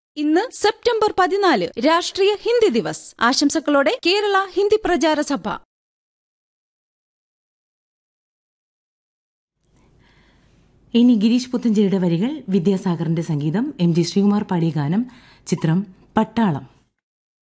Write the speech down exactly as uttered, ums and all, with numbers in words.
ഇന്ന് സെപ്റ്റംബർ പതിനാല് രാഷ്ട്രീയ ഹിന്ദി ദിവസ്. ആശംസകളോടെ കേരള ഹിന്ദി പ്രചാര സഭ. ഇനി ഗിരീഷ് പുത്തഞ്ചേരിയുടെ വരികൾ, വിദ്യാസാഗറിന്റെ സംഗീതം, എം ജി ശ്രീകുമാർ പാടിയ ഗാനം, ചിത്രം പട്ടാളം.